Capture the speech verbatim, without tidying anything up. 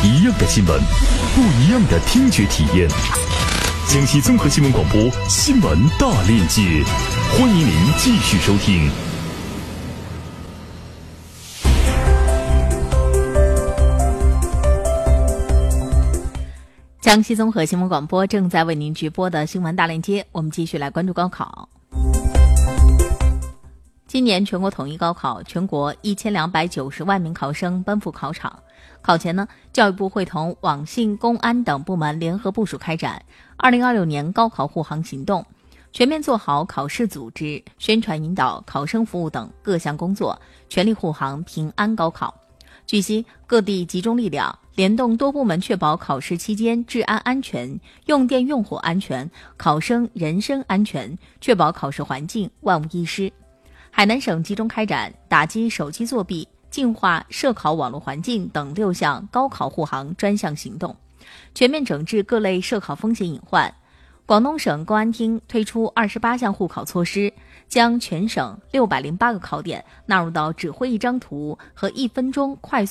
一样的新闻，不一样的听觉体验。江西综合新闻广播新闻大链接，欢迎您继续收听。 江西综合新闻广播正在为您直播的新闻大链接，我们继续来关注高考。今年全国统一高考，全国一千两百九十万名考生奔赴考场。考前呢，教育部会同网信、公安等部门联合部署开展二零二六年高考护航行动，全面做好考试组织、宣传引导、考生服务等各项工作，全力护航平安高考。据悉，各地集中力量，联动多部门，确保考试期间治安安全、用电用火安全、考生人身安全，确保考试环境万无一失。海南省集中开展打击手机作弊、净化涉考网络环境等六项高考护航专项行动，全面整治各类涉考风险隐患。广东省公安厅推出二十八项护考措施，将全省六百零八个考点纳入到只会一张图和一分钟快速